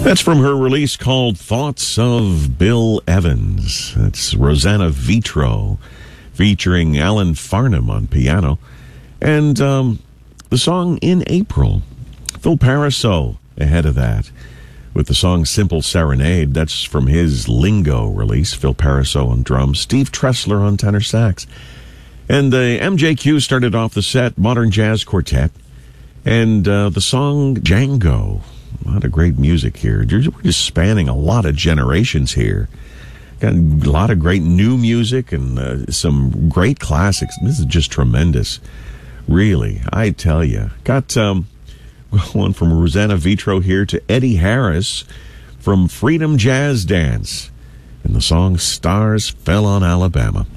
That's from her release called Thoughts of Bill Evans. That's Rosanna Vitro featuring Alan Farnham on piano. And the song In April. Phil Pariseau ahead of that with the song Simple Serenade. That's from his Lingo release. Phil Pariseau on drums, Steve Tressler on tenor sax. And the MJQ started off the set, Modern Jazz Quartet. And the song Django. A lot of great music here. We're just spanning a lot of generations here. Got a lot of great new music and some great classics. This is just tremendous. Really, I tell you. Got one from Rosanna Vitro here to Eddie Harris from Freedom Jazz Dance. And the song Stars Fell on Alabama.